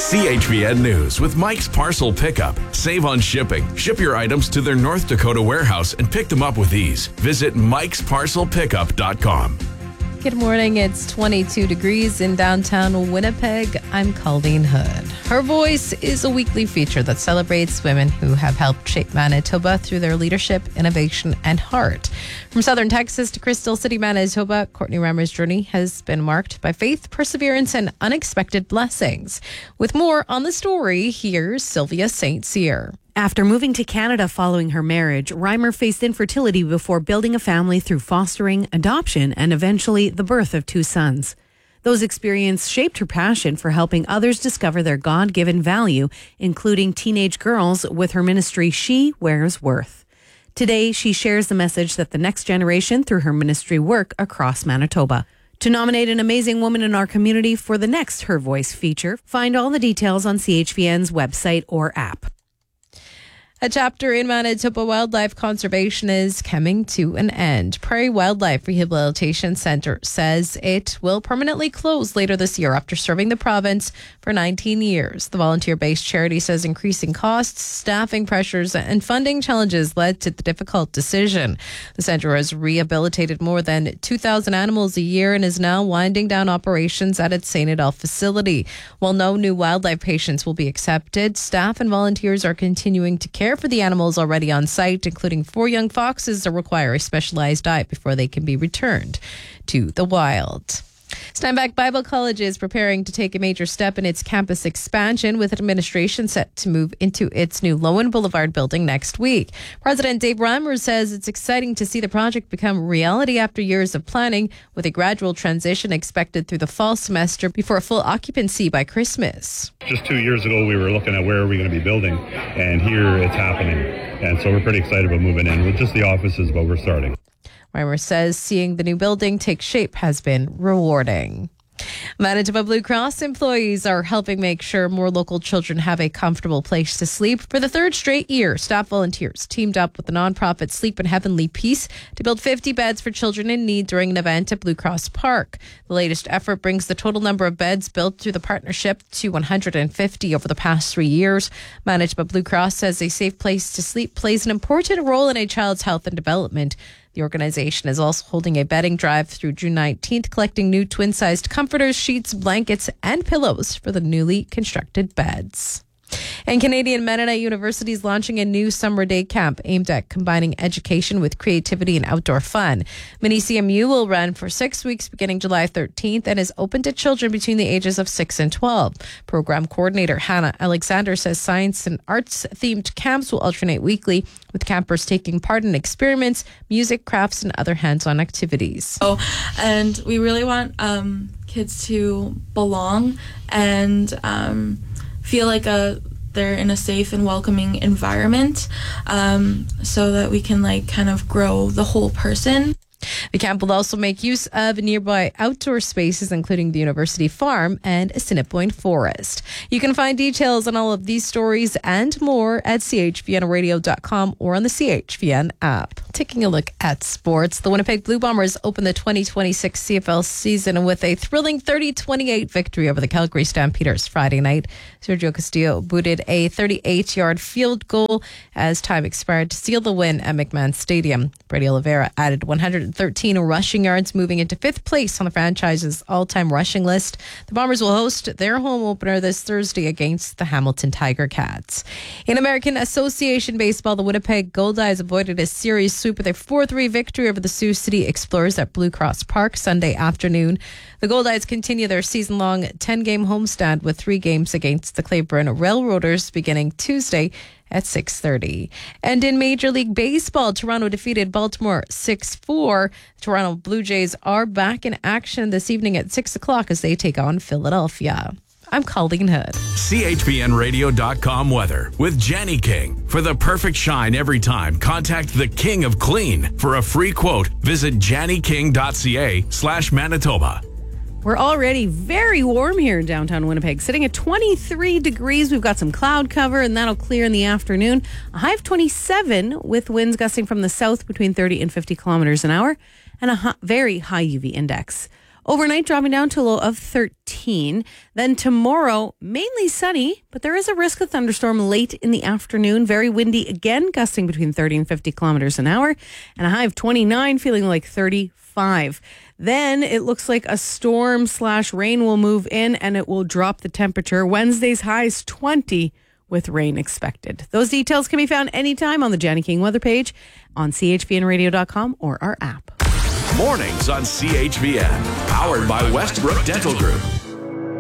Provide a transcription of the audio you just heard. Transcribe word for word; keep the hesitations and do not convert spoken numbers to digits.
C H V N News with Mike's Parcel Pickup. Save on shipping. Ship your items to their North Dakota warehouse and pick them up with ease. Visit mikes parcel pickup dot com. Good morning. It's twenty-two degrees in downtown Winnipeg. I'm Colleen Hood. Her Voice is a weekly feature that celebrates women who have helped shape Manitoba through their leadership, innovation, and heart. From southern Texas to Crystal City, Manitoba, Courtney Rammer's journey has been marked by faith, perseverance, and unexpected blessings. With more on the story, here's Sylvia Saint Cyr. After moving to Canada following her marriage, Reimer faced infertility before building a family through fostering, adoption, and eventually the birth of two sons. Those experiences shaped her passion for helping others discover their God-given value, including teenage girls, with her ministry She Wears Worth. Today, she shares the message that the next generation through her ministry work across Manitoba. To nominate an amazing woman in our community for the next Her Voice feature, find all the details on C H V N's website or app. A chapter in Manitoba Wildlife Conservation is coming to an end. Prairie Wildlife Rehabilitation Centre says it will permanently close later this year after serving the province for nineteen years. The volunteer-based charity says increasing costs, staffing pressures, and funding challenges led to the difficult decision. The centre has rehabilitated more than two thousand animals a year and is now winding down operations at its Saint Adolphe facility. While no new wildlife patients will be accepted, staff and volunteers are continuing to care for the animals already on site, including four young foxes that require a specialized diet before they can be returned to the wild. Steinbach Bible College is preparing to take a major step in its campus expansion, with administration set to move into its new Lowen Boulevard building next week. President Dave Reimer says it's exciting to see the project become reality after years of planning, with a gradual transition expected through the fall semester before full occupancy by Christmas. Just two years ago, we were looking at where are we going to be building, and here it's happening. And so we're pretty excited about moving in with just the offices, but we're starting. Reimer says seeing the new building take shape has been rewarding. Manitoba Blue Cross employees are helping make sure more local children have a comfortable place to sleep. For the third straight year, staff volunteers teamed up with the nonprofit Sleep in Heavenly Peace to build fifty beds for children in need during an event at Blue Cross Park. The latest effort brings the total number of beds built through the partnership to one hundred fifty over the past three years. Manitoba Blue Cross says a safe place to sleep plays an important role in a child's health and development. The organization is also holding a bedding drive through June nineteenth, collecting new twin-sized comforters, sheets, blankets, and pillows for the newly constructed beds. And Canadian Mennonite University is launching a new summer day camp aimed at combining education with creativity and outdoor fun. Mini C M U will run for six weeks beginning July thirteenth and is open to children between the ages of six and twelve. Program coordinator Hannah Alexander says science and arts themed camps will alternate weekly, with campers taking part in experiments, music, crafts, and other hands-on activities. Oh, and we really want um, kids to belong and um, feel like a they're in a safe and welcoming environment, um, so that we can like kind of grow the whole person. The camp will also make use of nearby outdoor spaces, including the University Farm and Assiniboine Forest. You can find details on all of these stories and more at c h v n radio dot com or on the C H V N app. Taking a look at sports, the Winnipeg Blue Bombers opened the twenty twenty-six C F L season with a thrilling thirty twenty-eight victory over the Calgary Stampeders Friday night. Sergio Castillo booted a thirty-eight-yard field goal as time expired to seal the win at McMahon Stadium. Brady Oliveira added one hundred thirteen rushing yards, moving into fifth place on the franchise's all-time rushing list. The Bombers will host their home opener this Thursday against the Hamilton Tiger Cats. In American Association Baseball, the Winnipeg Goldeyes avoided a series sweep with a four three victory over the Sioux City Explorers at Blue Cross Park Sunday afternoon. The Goldeyes continue their season-long ten-game homestand with three games against the Claiborne Railroaders beginning Tuesday at six thirty. And in Major League Baseball, Toronto defeated Baltimore six four. The Toronto Blue Jays are back in action this evening at six o'clock as they take on Philadelphia. I'm Colleen Hood. C H V N radio dot com weather with Jenny King. For the perfect shine every time, contact the King of Clean. For a free quote, visit jenny king dot c a slash Manitoba. We're already very warm here in downtown Winnipeg, sitting at twenty-three degrees. We've got some cloud cover, and that'll clear in the afternoon. A high of twenty-seven with winds gusting from the south between thirty and fifty kilometers an hour, and a hot, very high U V index. Overnight dropping down to a low of thirteen. Then tomorrow, mainly sunny, but there is a risk of thunderstorm late in the afternoon. Very windy again, gusting between thirty and fifty kilometers an hour. And a high of twenty-nine, feeling like thirty-five. Then it looks like a storm slash rain will move in and it will drop the temperature. Wednesday's high is twenty with rain expected. Those details can be found anytime on the Janny King weather page on C H V N radio dot com or our app. Mornings on C H V N. Powered by Westbrook Dental Group.